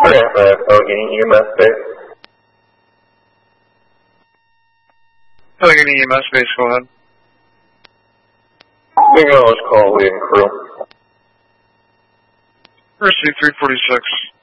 Allegheny EMS base. Allegheny EMS base, go ahead. Acknowledge call, leading crew. Received 346.